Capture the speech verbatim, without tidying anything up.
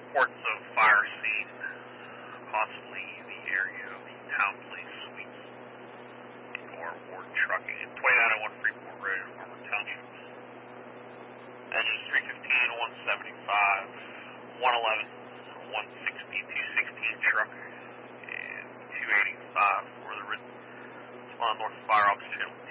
reports of fire seen, possibly the area of the Town Place Suites or Ward Trucking at twenty-nine oh one Freeport Road, Armor Township. Engines three fifteen, one seventy-five, one eleven, one sixty, two sixteen truck, and two eighty-five for the Ritz. It's on North Fire Office Channel